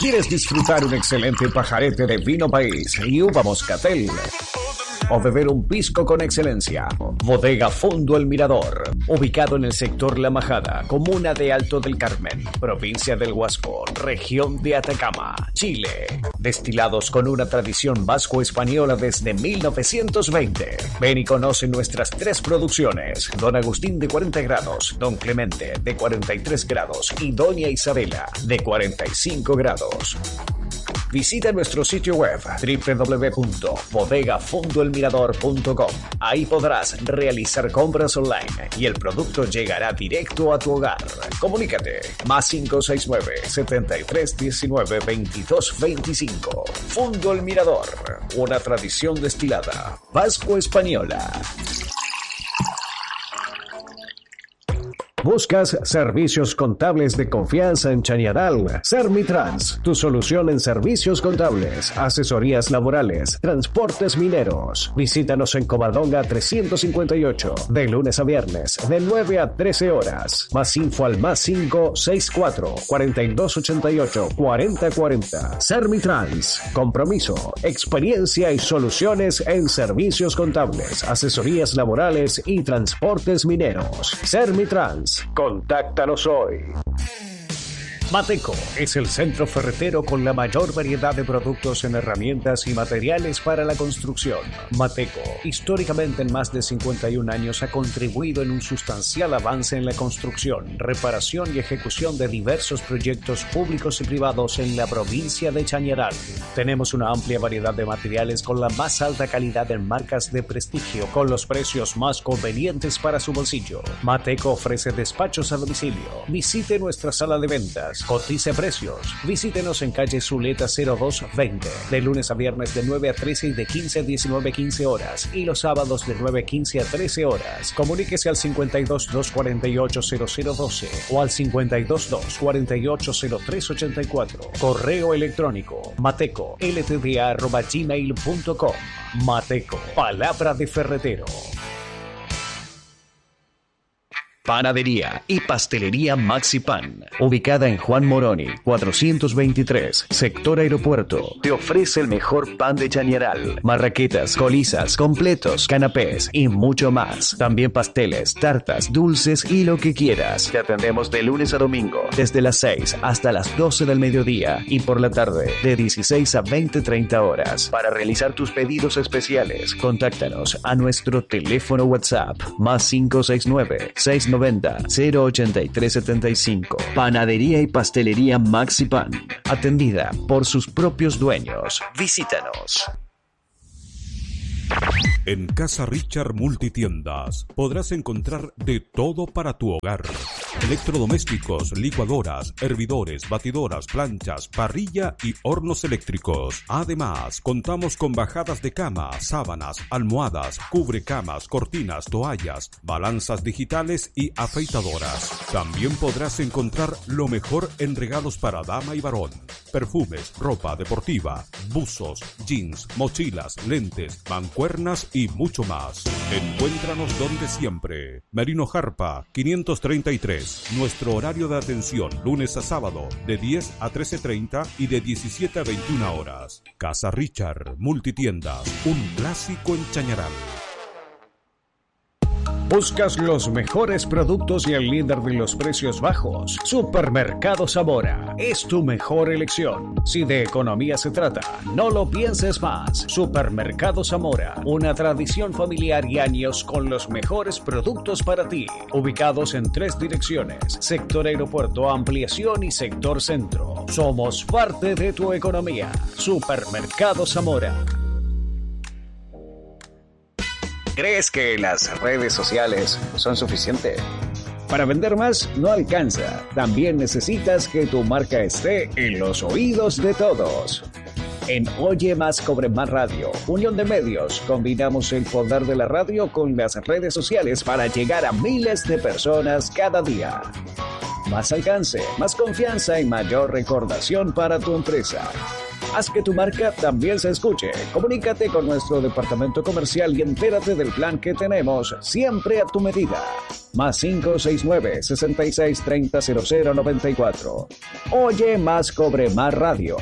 ¿Quieres disfrutar un excelente pajarete de vino país y uva moscatel? ¿O beber un pisco con excelencia? Bodega Fondo El Mirador, ubicado en el sector La Majada, comuna de Alto del Carmen, provincia del Huasco, región de Atacama, Chile. Destilados con una tradición vasco-española desde 1920. Ven y conoce nuestras 3 producciones: Don Agustín de 40 grados, Don Clemente de 43 grados y Doña Isabela de 45 grados. Visita nuestro sitio web www.bodegafondoelmirador.com. Ahí podrás realizar compras online y el producto llegará directo a tu hogar. Comunícate +569 7319 2225. Fondo El Mirador, una tradición destilada vasco-española. ¿Buscas servicios contables de confianza en Chañaral? Sermitrans, tu solución en servicios contables, asesorías laborales, transportes mineros. Visítanos en Covadonga 358, de lunes a viernes, de 9 a 13 horas. Más info al +564 4288 4040. Sermitrans, compromiso, experiencia y soluciones en servicios contables, asesorías laborales y transportes mineros. Sermitrans. Contáctanos hoy. Mateco es el centro ferretero con la mayor variedad de productos en herramientas y materiales para la construcción. Mateco, históricamente en más de 51 años, ha contribuido en un sustancial avance en la construcción, reparación y ejecución de diversos proyectos públicos y privados en la provincia de Chañaral. Tenemos una amplia variedad de materiales con la más alta calidad en marcas de prestigio, con los precios más convenientes para su bolsillo. Mateco ofrece despachos a domicilio. Visite nuestra sala de ventas. Cotice precios. Visítenos en calle Zuleta 0220, de lunes a viernes de 9 a 13 y de 15 a 19:15 horas, y los sábados de 9:15 a 13 horas. Comuníquese al 52-248-0012 o al 52-248-0384. Correo electrónico mateco@gmail.com. Mateco, palabra de ferretero. Panadería y Pastelería Maxi Pan, ubicada en Juan Moroni 423, sector Aeropuerto, te ofrece el mejor pan de Chañaral, marraquetas, colizas, completos, canapés y mucho más. También pasteles, tartas, dulces y lo que quieras. Te atendemos de lunes a domingo, desde las 6 hasta las 12 del mediodía y por la tarde de 16 a 20:30 horas. Para realizar tus pedidos especiales, contáctanos a nuestro teléfono WhatsApp +569 690 08375. Panadería y Pastelería Maxi Pan, atendida por sus propios dueños. Visítanos. En Casa Richard Multitiendas podrás encontrar de todo para tu hogar: electrodomésticos, licuadoras, hervidores, batidoras, planchas, parrilla y hornos eléctricos. Además, contamos con bajadas de cama, sábanas, almohadas, cubrecamas, cortinas, toallas, balanzas digitales y afeitadoras. También podrás encontrar lo mejor en regalos para dama y varón: perfumes, ropa deportiva, buzos, jeans, mochilas, lentes, mancuernas y mucho más. Encuéntranos donde siempre. Merino Jarpa 533. Nuestro horario de atención lunes a sábado de 10 a 13:30 y de 17 a 21 horas. Casa Richard Multitiendas, un clásico en Chañaral. ¿Buscas los mejores productos y el líder de los precios bajos? Supermercado Zamora es tu mejor elección. Si de economía se trata, no lo pienses más. Supermercado Zamora, una tradición familiar y años con los mejores productos para ti. Ubicados en 3 direcciones: sector Aeropuerto, Ampliación y sector Centro. Somos parte de tu economía. Supermercado Zamora. ¿Crees que las redes sociales son suficientes? Para vender más no alcanza. También necesitas que tu marca esté en los oídos de todos. En Oye Más, Cobre Más Radio, unión de medios, combinamos el poder de la radio con las redes sociales para llegar a miles de personas cada día. Más alcance, más confianza y mayor recordación para tu empresa. Haz que tu marca también se escuche. Comunícate con nuestro departamento comercial y entérate del plan que tenemos, siempre a tu medida. Más 569-6630-0094. Oye Más Cobre Más Radio,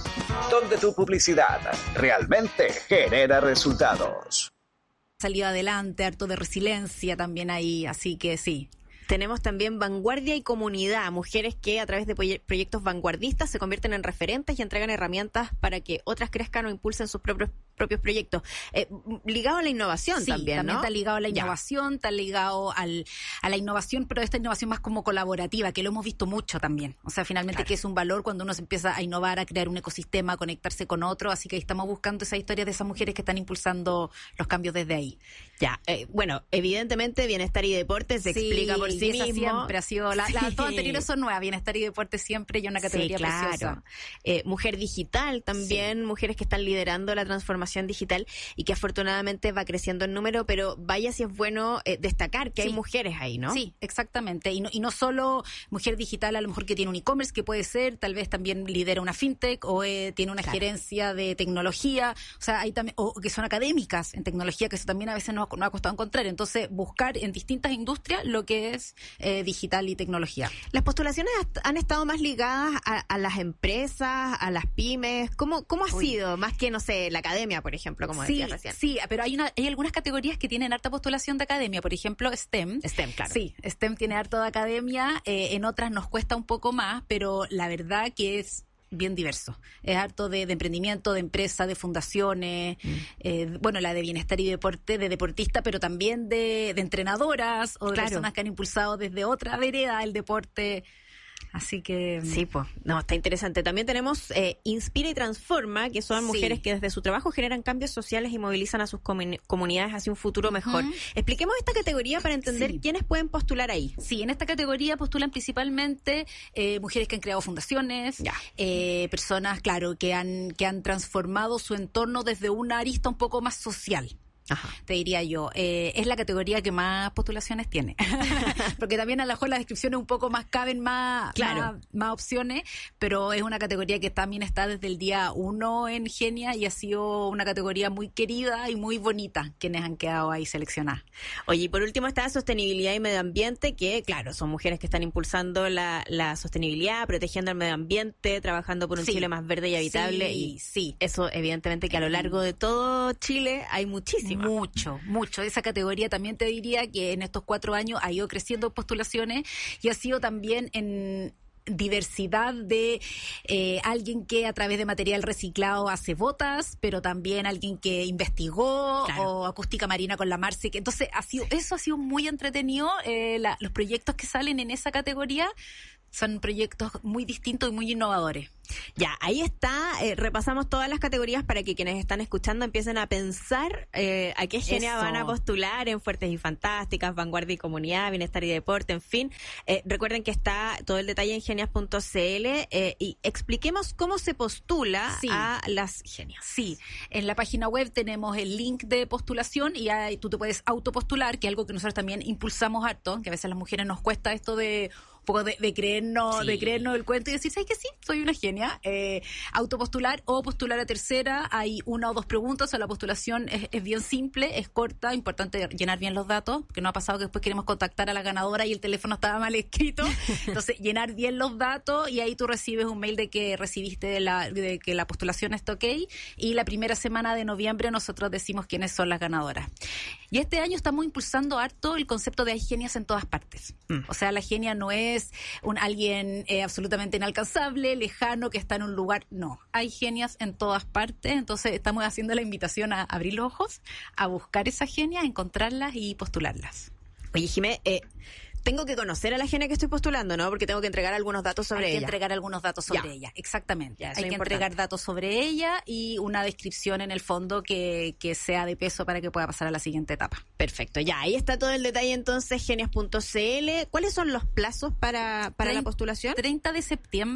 donde tu publicidad realmente genera resultados. Salido adelante, harto de resiliencia también ahí, así que sí. Tenemos también vanguardia y comunidad, mujeres que a través de proyectos vanguardistas se convierten en referentes y entregan herramientas para que otras crezcan o impulsen sus propios proyectos. Ligado a la innovación también, ¿no? Está ligado a la innovación, está ligado a la innovación, pero esta innovación más como colaborativa, que lo hemos visto mucho también. O sea, finalmente que es un valor cuando uno se empieza a innovar, a crear un ecosistema, a conectarse con otro, así que estamos buscando esa historia de esas mujeres que están impulsando los cambios desde ahí. Ya, bueno, evidentemente bienestar y deporte se explica por sí mismo. Siempre ha sido, las dos anteriores son nuevas, bienestar y deporte siempre, y una categoría preciosa. Mujer digital también, mujeres que están liderando la transformación digital y que afortunadamente va creciendo en número, pero vaya si es bueno destacar que hay mujeres ahí, ¿no? Sí, exactamente, y no solo mujer digital, a lo mejor que tiene un e-commerce, que puede ser, tal vez también lidera una fintech o tiene una gerencia de tecnología, o sea, hay también, o que son académicas en tecnología, que eso también a veces nos ha costado encontrar, entonces buscar en distintas industrias lo que es digital y tecnología. Las postulaciones han estado más ligadas a las empresas, a las pymes. ¿Cómo ha sido? Más que, no sé, la academia, por ejemplo, como decías recién. Sí, pero hay algunas categorías que tienen harta postulación de academia. Por ejemplo, STEM. STEM, claro. Sí, STEM tiene harto de academia. En otras nos cuesta un poco más, pero la verdad que es bien diverso. Es harto de emprendimiento, de empresa, de fundaciones, bueno, la de bienestar y deporte, de deportista, pero también de entrenadoras o de personas que han impulsado desde otra vereda el deporte. Así que... Sí, pues, no, está interesante. También tenemos Inspira y Transforma, que son mujeres que desde su trabajo generan cambios sociales y movilizan a sus comunidades hacia un futuro mejor. Expliquemos esta categoría para entender quiénes pueden postular ahí. Sí, en esta categoría postulan principalmente mujeres que han creado fundaciones, personas, claro, que han transformado su entorno desde una arista un poco más social. Ajá. Te diría yo, es la categoría que más postulaciones tiene, porque también a lo mejor las descripciones un poco más caben más opciones, pero es una categoría que también está desde el día 1 en Genia y ha sido una categoría muy querida y muy bonita quienes han quedado ahí seleccionadas. Oye, y por último está sostenibilidad y medio ambiente, que claro, son mujeres que están impulsando la sostenibilidad, protegiendo el medio ambiente, trabajando por un Chile más verde y habitable, y eso evidentemente que a lo largo de todo Chile hay muchísimo. Mucho. Esa categoría también te diría que en estos 4 años ha ido creciendo postulaciones y ha sido también en diversidad de alguien que a través de material reciclado hace botas, pero también alguien que investigó o acústica marina con la Marce. Entonces eso ha sido muy entretenido. Los proyectos que salen en esa categoría son proyectos muy distintos y muy innovadores. Ya, ahí está. Repasamos todas las categorías para que quienes están escuchando empiecen a pensar a qué Genia van a postular en Fuertes y Fantásticas, Vanguardia y Comunidad, Bienestar y Deporte, en fin. Recuerden que está todo el detalle en genias.cl y expliquemos cómo se postula a las Genias. Sí, en la página web tenemos el link de postulación y ahí tú te puedes autopostular, que es algo que nosotros también impulsamos harto, que a veces a las mujeres nos cuesta esto de un poco de creernos el cuento y decir, ¿sabes que sí? Soy una genia. Autopostular o postular a tercera. Hay 1 o 2 preguntas. O sea, la postulación es bien simple, es corta. Importante llenar bien los datos, porque no ha pasado que después queremos contactar a la ganadora y el teléfono estaba mal escrito. Entonces, llenar bien los datos y ahí tú recibes un mail de que recibiste de que la postulación está ok. Y la primera semana de noviembre nosotros decimos quiénes son las ganadoras. Y este año estamos impulsando harto el concepto de hay genias en todas partes. O sea, la genia no es alguien absolutamente inalcanzable, lejano, que está en un lugar. No, hay genias en todas partes. Entonces estamos haciendo la invitación a abrir los ojos, a buscar esas genias, a encontrarlas y postularlas. Oye, Jimé, tengo que conocer a la genia que estoy postulando, ¿no? Porque tengo que entregar algunos datos sobre ella. Hay que entregar algunos datos sobre ella, exactamente. Hay que entregar datos sobre ella y una descripción en el fondo que sea de peso para que pueda pasar a la siguiente etapa. Perfecto, ya, ahí está todo el detalle entonces, genias.cl. ¿Cuáles son los plazos para la postulación? 30 de septiembre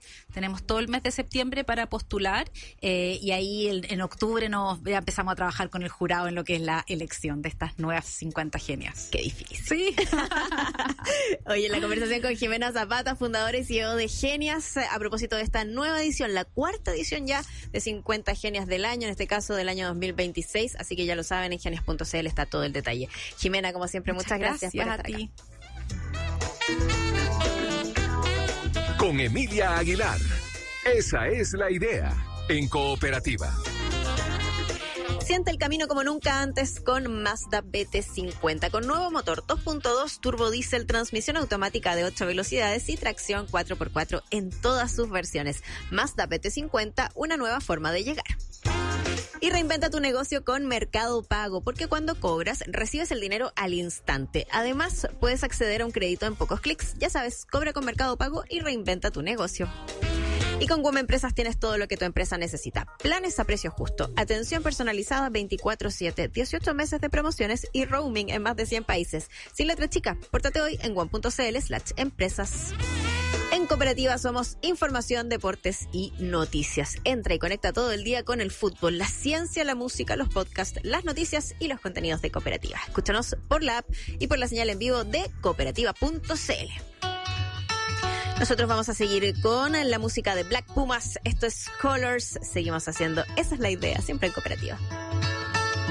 Tenemos todo el mes de septiembre para postular y ahí en octubre ya empezamos a trabajar con el jurado en lo que es la elección de estas nuevas 50 genias. Qué difícil. Sí. Oye, la conversación con Jimena Zapata, fundadora y CEO de Genias, a propósito de esta nueva edición, la 4ª edición ya de 50 genias del año, en este caso del año 2026, así que ya lo saben, en genias.cl está todo el detalle. Jimena, como siempre, muchas gracias por estar a ti. Con Emilia Aguilar. Esa es la idea en Cooperativa. Siente el camino como nunca antes con Mazda BT50, con nuevo motor 2.2 turbo diésel, transmisión automática de 8 velocidades y tracción 4x4 en todas sus versiones. Mazda BT50, una nueva forma de llegar. Y reinventa tu negocio con Mercado Pago, porque cuando cobras, recibes el dinero al instante. Además, puedes acceder a un crédito en pocos clics. Ya sabes, cobra con Mercado Pago y reinventa tu negocio. Y con WOM Empresas tienes todo lo que tu empresa necesita. Planes a precio justo, atención personalizada 24/7, 18 meses de promociones y roaming en más de 100 países. Sin letra chica, pórtate hoy en WOM.cl/empresas. En Cooperativa somos información, deportes y noticias. Entra y conecta todo el día con el fútbol, la ciencia, la música, los podcasts, las noticias y los contenidos de Cooperativa. Escúchanos por la app y por la señal en vivo de cooperativa.cl. Nosotros vamos a seguir con la música de Black Pumas. Esto es Colors. Seguimos haciendo Esa es la idea, siempre en Cooperativa.